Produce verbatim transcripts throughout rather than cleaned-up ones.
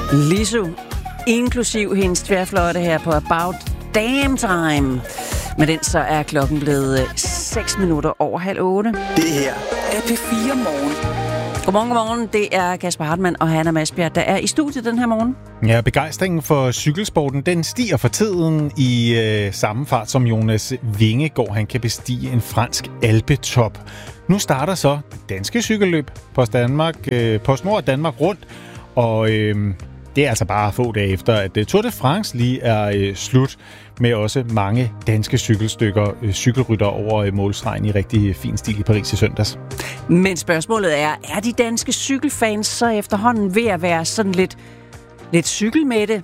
Lizzo, inklusiv hendes tværfløjte her på About Damn Time. Men den så er klokken blevet seks minutter over halv otte. Det her er P fire Morgen. Godmorgen, godmorgen. Det er Kasper Hartmann og Hanna Masbjerg, der er i studiet den her morgen. Ja, begejstringen for cykelsporten, den stiger for tiden i øh, samme fart som Jonas Vingegaard. Han kan bestige en fransk alpetop. Nu starter så det danske cykelløb på Danmark, øh, på Nord Danmark rundt, og øh, det er altså bare få dage efter, at Tour de France lige er øh, slut, med også mange danske cykelstykker, øh, cykelrytter over øh, målstregen i rigtig fin stil i Paris i søndags. Men spørgsmålet er, er de danske cykelfans så efterhånden ved at være sådan lidt, lidt cykelmætte?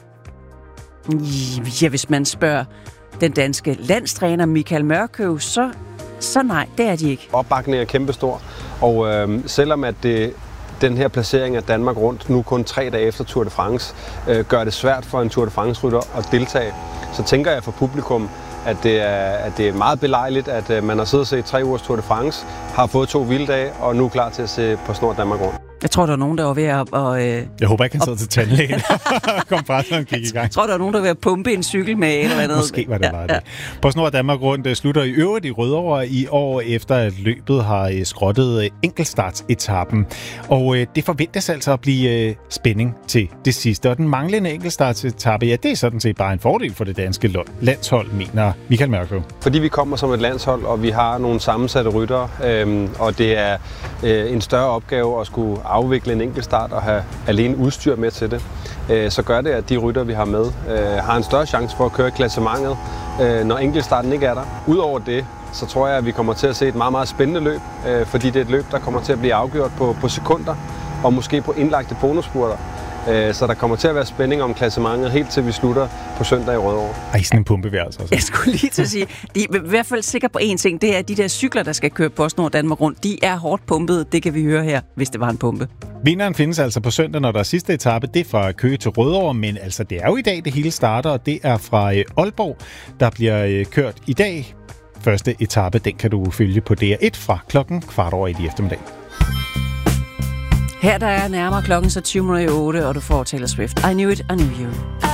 Ja, hvis man spørger den danske landstræner Michael Mørkøv, så, så nej, det er de ikke. Opbakningen er kæmpestor, og øh, selvom at det den her placering af Danmark rundt, nu kun tre dage efter Tour de France, øh, gør det svært for en Tour de France-rytter at deltage, så tænker jeg for publikum, at det er, at det er meget belejligt, at øh, man har siddet og set tre ugers Tour de France, har fået to vilde dage, og nu er klar til at se på Snor Danmark rundt. Jeg tror, der er nogen, der var ved at... Og, øh, jeg håber ikke, han sidder til tandlægen og kom fra, så han gik i gang. Jeg tror, der er nogen, der var ved at pumpe en cykel med eller andet. Måske var det bare ja, det. Ja. På Snor Danmark rundt slutter i øvrigt i Rødovre i år, efter at løbet har skrottet enkeltstartsetappen. Og øh, det forventes altså at blive øh, spænding til det sidste. Og den manglende enkeltstartsetappe, ja, det er sådan set bare en fordel for det danske landshold, mener Michael Mørkøv. Fordi vi kommer som et landshold, og vi har nogle sammensatte ryttere, øh, og det er øh, en større opgave at skulle afvikle en enkeltstart og have alene udstyr med til det, øh, så gør det, at de rytter, vi har med, øh, har en større chance for at køre klassementet, øh, når enkeltstarten ikke er der. Udover det, så tror jeg, at vi kommer til at se et meget, meget spændende løb, øh, fordi det er et løb, der kommer til at blive afgjort på, på sekunder, og måske på indlagte bonusspurter. Så der kommer til at være spænding om klassementet, helt til vi slutter på søndag i Rødovre. Ej, sådan en pumpeværelse altså. Jeg skulle lige til at sige, de er i hvert fald sikker på én ting, det er, at de der cykler, der skal køre på Snor Danmark rundt, de er hårdt pumpet. Det kan vi høre her, hvis det var en pumpe. Vinderen findes altså på søndag, når der er sidste etape. Det er fra Køge til Rødovre, men altså det er jo i dag, det hele starter, og det er fra Aalborg, der bliver kørt i dag. Første etape, den kan du følge på D R et fra klokken kvart over et i eftermiddag. Her der er nærmere klokken så tyve minutter i otte, og du får Taylor Swift. I knew it, I knew you.